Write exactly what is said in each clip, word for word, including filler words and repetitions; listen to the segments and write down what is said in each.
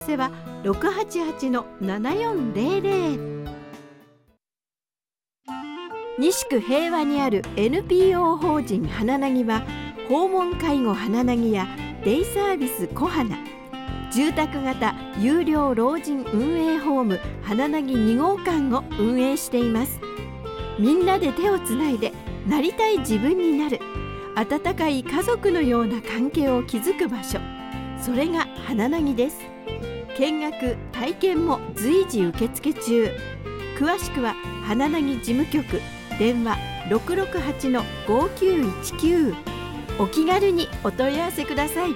せは ろくはちはちのななよんぜろぜろ。西区平和にある エヌピーオー 法人花なぎは、訪問介護花なぎやデイサービス小花、住宅型有料老人運営ホーム花なぎに号館を運営しています。みんなで手をつないでなりたい自分になる、温かい家族のような関係を築く場所、それが花なぎです。見学体験も随時受付中。詳しくは花なぎ事務局電話 ろくろくはちのごきゅういちきゅう、お気軽にお問い合わせください。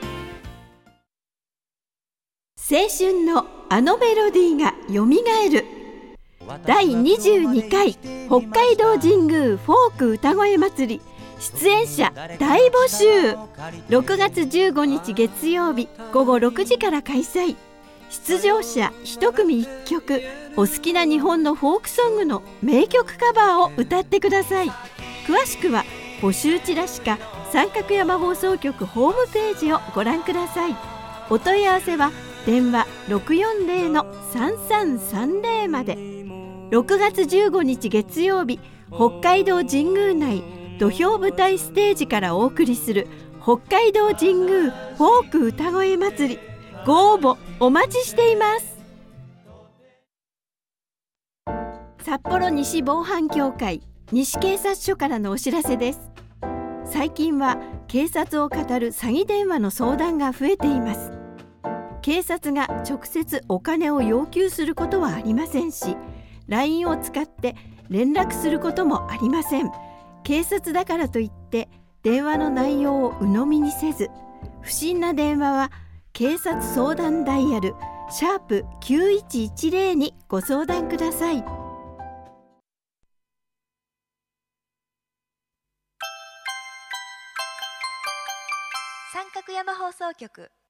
青春のあのメロディーがよみがえる。だいにじゅうにかい北海道神宮フォーク歌声祭り、出演者大募集。ろくがつじゅうごにち月曜日ごごろくじから開催。出場者いち組いっきょく、お好きな日本のフォークソングの名曲カバーを歌ってください。詳しくは募集チラシか三角山放送局ホームページをご覧ください。お問い合わせは電話 ろくよんぜろのさんさんさんぜろ まで。ろくがつじゅうごにち月曜日、北海道神宮内土俵舞台ステージからお送りする北海道神宮フォーク歌声祭り、ご応募お待ちしています。札幌西防犯協会西警察署からのお知らせです。最近は警察を語る詐欺電話の相談が増えています。警察が直接お金を要求することはありませんし、 ライン を使って連絡することもありません。警察だからといって電話の内容を鵜呑みにせず、不審な電話は警察相談ダイヤルシャープきゅういちいちぜろにご相談ください。 三角山放送局